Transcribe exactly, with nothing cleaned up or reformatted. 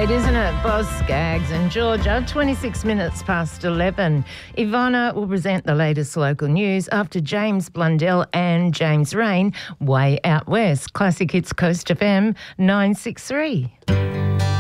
great, isn't it? Boz Scaggs and Georgia, twenty-six minutes past eleven. Ivana will present the latest local news after James Blundell and James Rain, way out west. Classic Hits Coast F M nine six three.